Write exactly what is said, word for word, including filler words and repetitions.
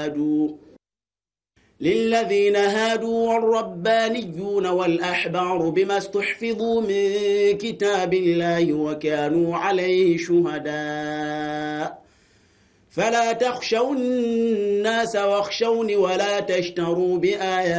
هادوا للذين هادوا والربانيون والأحبار بما استحفظوا من كتاب الله وكانوا عليه شهداء فلا تخشوا الناس واخشوني ولا تشتروا بآياتي